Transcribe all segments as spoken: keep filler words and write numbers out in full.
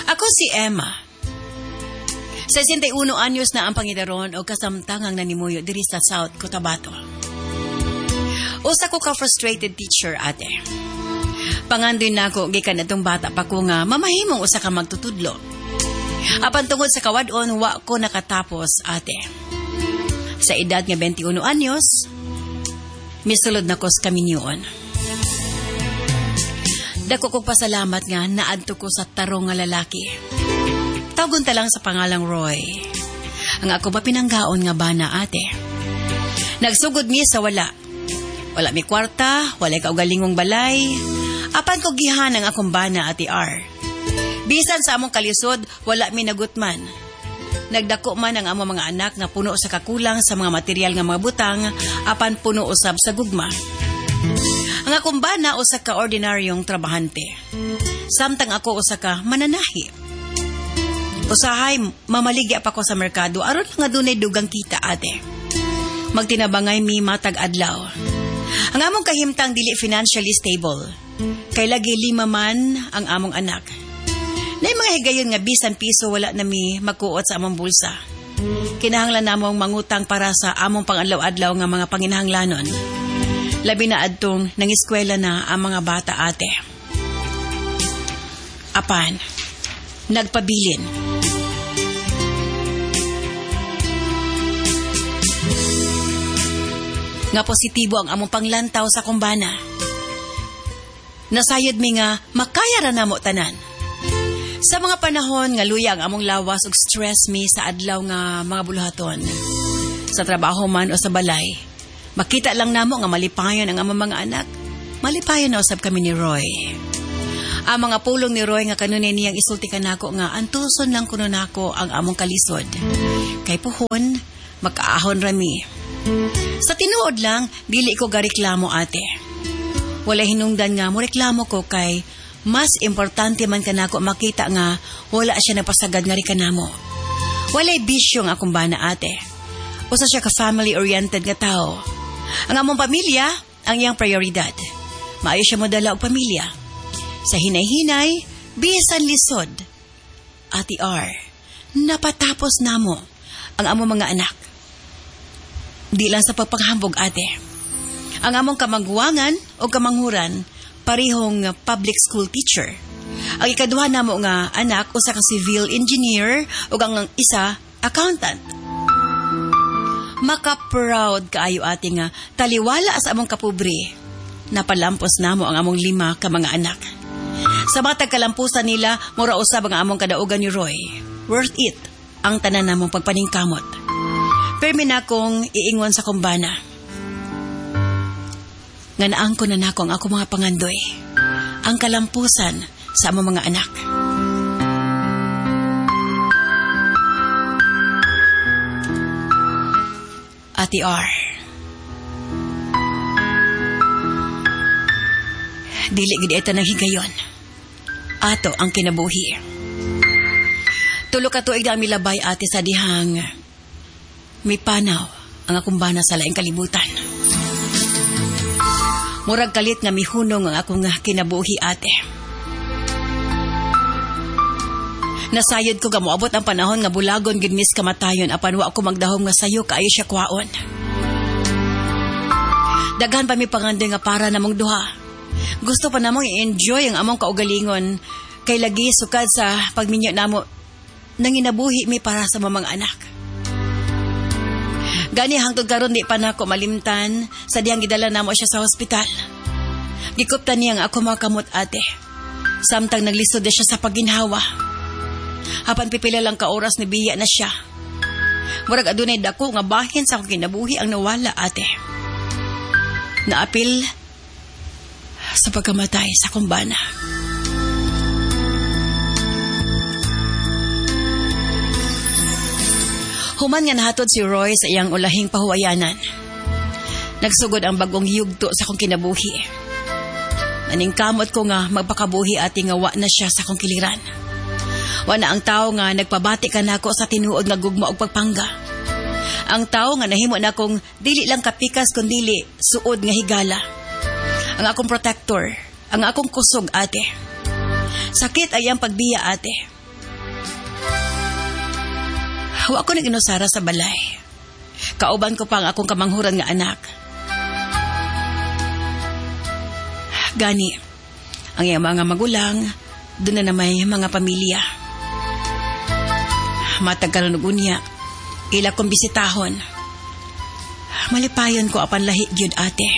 Ako si Emma. sesenta y uno anyos na ang pangidaron o kasamtangang nanimuyo diri sa South Cotabato. Usa ko ka frustrated teacher, ate. Pangandoy na ako gikan atong bata pa ko nga mamahimong usa ka magtutudlo. Apan tungod sa kawadon wa ko nakatapos, ate. Sa edad nga twenty-one anyos, misulod na ko sa kaminyoon. Dako kong pasalamat nga naadto ko sa tarong nga lalaki. Tawgon ta lang sa pangalang Roy. Ang ako ba pinanggaon nga bana, ate. Nagsugod mi sa wala. Wala mi kwarta, wala kaugalingong balay. Apan ko gihan ang akong bana, ate R. Bisan sa among kalisod, wala mi nagutman. Nagdako man ang among mga anak nga puno sa kakulang sa mga material nga mga butang, apan puno usab sa gugma. Ang akong bana usa ka ordinaryong trabahante. Samtang ako usa ka mananahi. Usahay, mamaligya pa ko sa merkado aron nga dunay dugang kita, ate. Magtinabangay mi matag adlaw. Ang among kahimtang dili financially stable. Kay lagi lima man ang among anak. Nay mga higayon nga bisan piso wala na mi makuot sa among bulsa. Kinahanglan namong mangutang para sa among pangadlaw-adlaw nga mga panginahanglanon. Labi na adtong nangiskwela na ang mga bata, ate. Apan, nagpabilin. Nga positibo ang among panglantaw sa kumbana. Nasayod mi nga makaya ra namo tanan. Sa mga panahon nga luya ang among lawas ug stress mi sa adlaw nga mga buluhaton. Sa trabaho man o sa balay, makita lang namo nga malipayon ang among mga anak. Malipayon na usab kami ni Roy. Ang mga pulong ni Roy nga kanunay niyang isulti kanako nga antuson lang kuno nako ang among kalisod. Kay puhon, makaahon rami. Sa tinuod lang, dili ko gareklamo, ate. Wala hinungdan nga mo reklamo ko kay mas importante man kanako makita nga wala siya napasagad nga rin kanamo. Walay bisyo nga akong bana, ate. Usa siya ka family-oriented nga tao. Ang among pamilya, ang iyang prioridad. Maayo siya mo dala og pamilya. Sa hinay-hinay, bisan lisod. Ate R, napatapos namo ang among mga anak. Di lang sa pagpanghambog, ate. Ang among kamangguwangan o kamanghuran, parihong public school teacher. Ang ikaduha namo nga anak, usa ka civil engineer o ang isa, accountant. Maka-proud kaayo, ate, nga taliwala sa among kapobre. Napalampos namo ang among lima ka mga anak. Sa matag kalampusan nila, mura usab ang among kadaugan ni Roy. Worth it ang tanan namong pagpaningkamot. Permi na akong iingon sa kumbana. Nga naangko na nako ang ako mga pangandoy. Ang kalampusan sa among mga anak. Ate R, dili gid eta nang higayon. Ato ang kinabuhi. Tulo ka tuig na milabay, ate, sa dihang may panaw ang akong bana sa laing kalibutan. Murag kalit nga mihunong ang akong kinabuhi, ate. Nasayod ko nga moabot ang panahon nga bulagon gid mis kamatayon apan wa ko magdahom nga sayo kaayo siya kwaon. Daghan pa mi pangandoy nga para namong duha. Gusto pa namong i-enjoy ang among kaugalingon kay lagi sukad sa pagminyo namo nanginabuhi mi para sa mga anak. Gani hangtod karon di pa nako malimtan sa diyang gidala namo siya sa hospital. Gikuptan niya nga ako makamot, ate. Samtang naglisod na siya sa paginhawa. Hapan pipila lang ka oras ni biya na siya. Murag adunay dako nga bahin sa akong kinabuhi ang nawala, ate. Naapil sa pagkamatay sa kumbana. Human nga nahatod si Roy sa iyang ulahing pahuwayanan. Nagsugod ang bagong yugto sa akong kinabuhi. Naningkamot ko nga magpakabuhi, ate, nga wa na siya sa akong kiliran. Wa na ang tao nga nagpabati ka nako sa tinuod nga gugma og pagpangga. Ang tao nga nahimo na akong dili lang kapikas kundi suod nga higala. Ang akong protector, ang akong kusog, ate. Sakit ay ang pagbiya, ate. Wa ko nag-inusara sa balay. Kauban ko pa ang akong kamanghuran nga anak. Gani, ang iyang mga magulang, doon na na may mga pamilya. Matag karon og unya, ila kong bisitahon. Malipayon ko apan lahi gyud ate.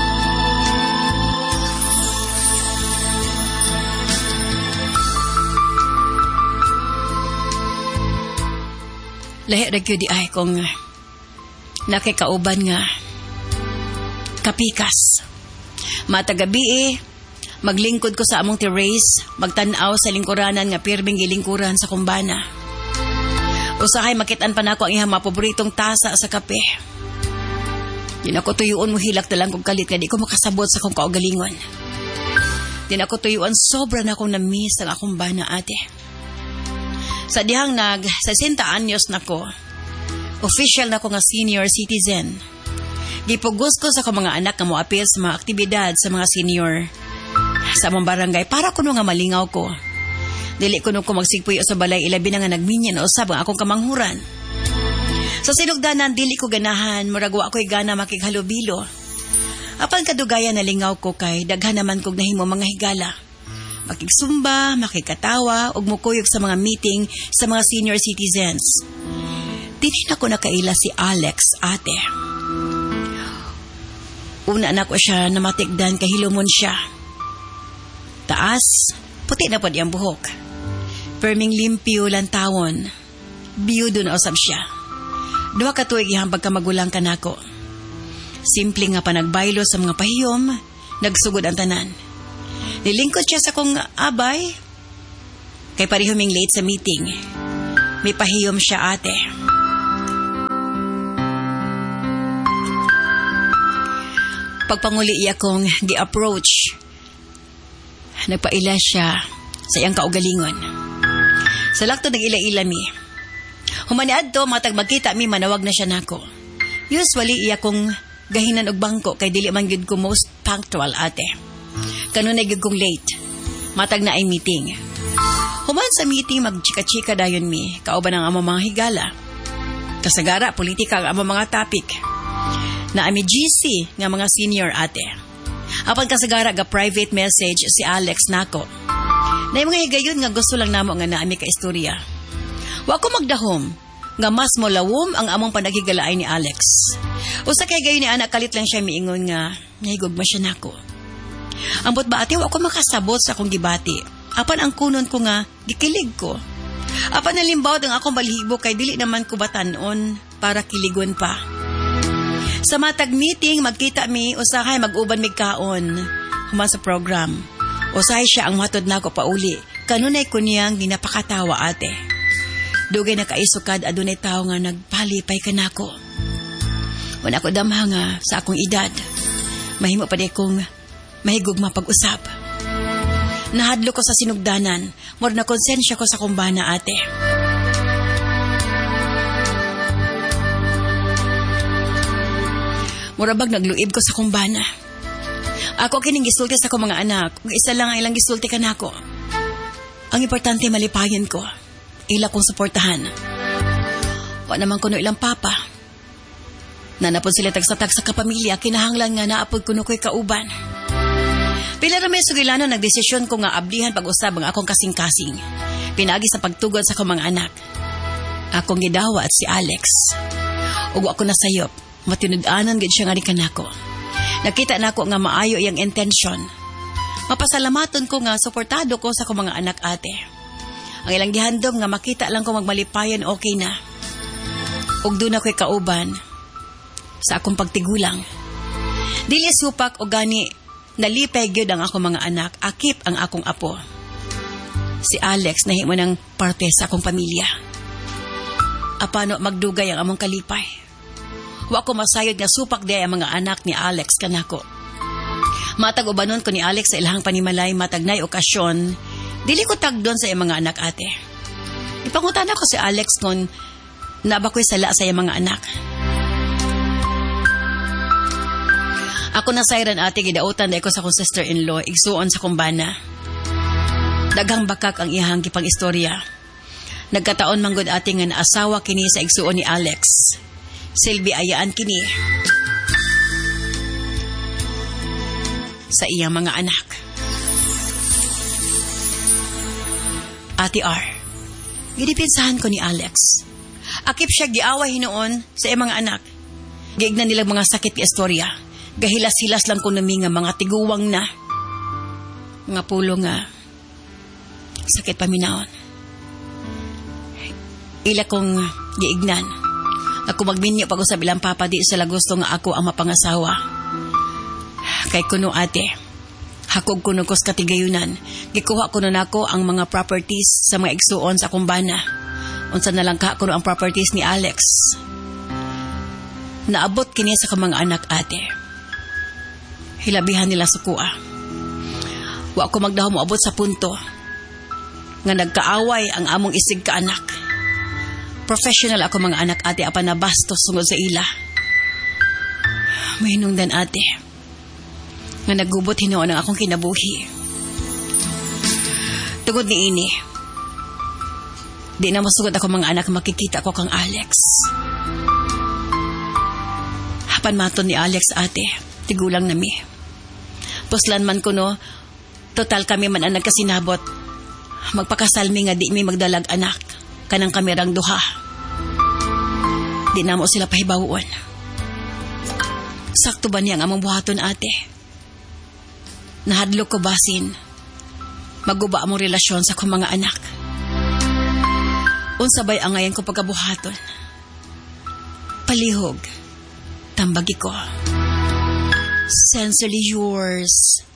Lahi ra gyud di ay kung nakikauban nga kapikas. Matag gabi eh, maglingkod ko sa among terrace, magtan-aw sa lingkuranan nga pirbing gilingkuran sa kumbana. Usahay makitaan pa nako ang iyang mga paboritong tasa sa kape. Di na ko tuyuon mo hilak na lang kong kalit nga di ko makasabot sa kong kaugalingon. Di na ko tuyuon sobra na akong na-miss ang akong bana ate. Sa dihang nag sesenta anyos na ko, official na ko nga senior citizen. Gipugos ko sa akong mga anak nga moapil sa mga aktibidad sa mga senior sa among barangay para kuno nga malingaw ko. Dili kuno ko magsigpuyo sa balay ilabi na nga nagminyan o usab ang akong kamanghuran. Sa sinugdanan dili ko ganahan, murag wa ko'y gana makighalubilo. Apan kadugayan na lingaw ko kay daghan naman kog nahimo mga higala. Makigsumba, makikatawa ug mukuyog sa mga meeting sa mga senior citizens. Dili na ko nakaila si Alex ate. Una na ko siya namatikdan kay hilumon siya. Taas, puti na pod iyang buhok. Perming limpyo lantawon. Biyudo na usab siya. Duha ka tuig ihang pagkamagulang ka nako. Simple nga pa nagbaylo sa mga pahiyom, nagsugod ang tanan. Nilingkod siya sa kong abay. Kay parihuming late sa meeting. May pahiyom siya ate. Pagpanguli iya kong gi-approach, nagpaila siya sa iyang kaugalingon. Sa lakto nag-ila-ila mi. Humaniad to, matag magkita mi, manawag na siya nako. Usually iya kong gahinan og bangko kay dili man gyud ko most punctual ate. Kanunay gyud kong late. Matag na ay meeting. Human sa meeting magchika-chika dayon mi, kauban ang among mga higala. Kasagara politika ang among mga topic. Na ami G C nga mga senior ate. Apan kasagara ga private message si Alex nako. Na mga higayon nga gusto lang namo nga naami ka istorya. Wa ko magdahom nga mas molawom ang among panaghigalay ni Alex. Usa kay gayon ni anak kalit lang siya miingon nga nahigugma siya nako. Ambot ba ate wa ko makasabot sa akong gibati. Apan ang kunon ko nga gikilig ko. Apan nalimbawd ang akong balhibo kay dili naman ko batan-on para kiligon pa. Sa matag meeting, magkita mi, usahay mag-uban mig kaon. Human sa program. Usahay siya ang matod na ko pauli. Kanunay ko niyang ginapakatawa ate. Dugay na kaisukad adunay tao nga nagpalipay ka nako. Wala ko damha nga sa akong edad. Mahimo pa di kong mahigugma pag-usap. Nahadlo ko sa sinugdanan. More na konsensya ko sa kumbana ate. Murabag nagluib ko sa kumbana. Ako kining gisulti sa akong mga anak. Ug isa lang ang ilang gisulti ka nako. Ang importante malipayan ko. Ila kong suportahan. Wa naman kuno ilang papa. Nanapod sila tagsa-tag sa kapamilya. Kinahanglan nga naapod kuno ko'y kauban. Pila ra may sugilano nagdesisyon ko nga ablihan pag-usab ang akong kasing-kasing. Pinagi sa pagtugod sa akong mga anak. Akong gidawa at si Alex. Ug ako nasayop. Matinud-anan gid siya nga ni kanako. Nakita nako nga maayo iyang intensyon. Mapasalamaton ko nga suportado ko sa akong mga anak ate. Ang ilang gihandom nga makita lang ko magmalipayan okay na. Ug doon ako'y kauban sa akong pagtigulang. Dili supak o gani nalipay gyud ang akong mga anak, akip ang akong apo. Si Alex nahimo ng parte sa akong pamilya. Apano magdugay ang among kalipay. Wa ko masayod nga supak di ang mga anak ni Alex kanako. Matag ubanon ko ni Alex sa ilahang panimalay matag nay okasyon, dili ko tagdon sa iyang mga anak ate. Ipangutan ako si Alex kon naba ko'y sala sa iyang mga anak. Ako na sayran ate gidautan day ko sa kong sister-in-law igsuon sa kumbana. Daghang bakak ang iyahang gipang istorya. Nagkataon manggod ate nga naasawa kini sa igsuon ni Alex. Silbi ayaan kini sa iyang mga anak. Ate R, gidipinsahan ko ni Alex. Akip siya giaway hinoon sa iyang mga anak. Giignan nilang mga sakit nga istorya. Gahilas-hilas lang ko nami nga mga tiguwang na. Nga pulo nga sakit paminaon. Ila kong giignan. Ako magminyo pag usab ilang papa di sila gusto nga ako ang mapangasawa. Kay kuno ate, hakog kuno ko sa katigayunan. Gikuha kuno nako ang mga properties sa mga igsuon sa akong bana. Unsa na lang ka kuno ang properties ni Alex. Naabot kini sa kamang anak ate. Hilabihan nila sukua. Wa ko magdaho mo abot sa punto nga nagkaaway ang among isig ka anak. Professional ako mga anak ate apan nabastos sungod sa ila. Mahinungdan ate nga nagubot hinoon ang akong kinabuhi. Tungod ni ini, di na masugod ako mga anak makikita ko kang Alex. Hapan maton ni Alex ate, tigulang nami. Puslan man ko no, total kami man ang nagkasinabot. Magpakasalmi nga di mi magdalag anak, kanang kamerang duha. Di na mo sila pahibawon. Sakto ba niyang among buhaton ate? Nahadlok ko basin. Maguba among relasyon sa kong mga anak. Unsabay ang ngayon ko pagkabuhaton. Palihog. Tambagi ko. Sincerely yours,